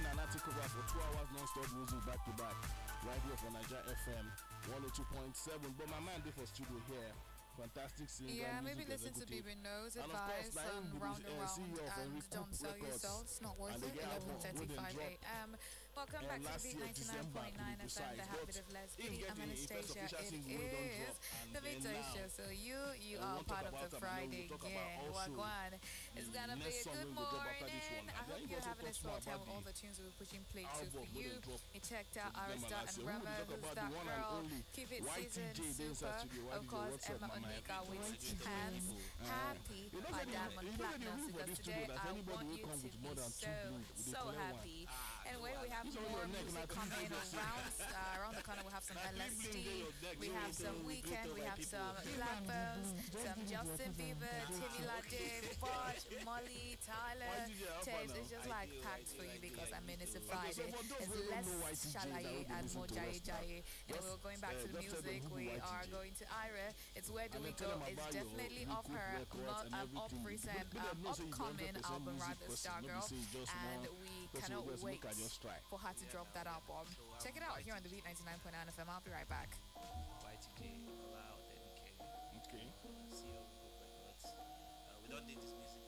Nana take over for 2 hours non-stop music back to back, right here for Niger FM 102.7. But my man did for studio here. Fantastic singer. Yeah, maybe listen to Bibi Knows advice on Round and Round and Don't Sell Your Soul. It's not worth it. 11:35 a.m. Welcome back to the Beat 99.9 FM, The Habit of Lesbian. I'm Anastasia. It is the Victory Show. So you are part of the Friday gang. Wagwan. It's gonna be a good morning. I hope you're having a swell time with all the tunes we're pushing play to for you. You checked out Arista and Rema, Who's That Girl, Keep It Seasoned Super, of course, Emma Onika with Hands Happy by Diamond Platinum, because today I want you to be so happy. Anyway, we have more music coming around the corner. We have some LSD, we have some Weekend, we have some Blackbones, some Justin Bieber, Timmy Lade, Bosch, Molly, Tyler, Taves. It's just like packed for you because I mean it's a Friday. It's less shalaye and more jaye jaye. And we're going back to the music. We are going to Ira. It's Where Do We Go? It's definitely off her upcoming album, rather, Stargirl, and we cannot wait for her to drop that album. Check it out here on the Beat 99.9 FM. I'll be right back. YTJ, Loud, and Okay. CEO Records. We don't need this music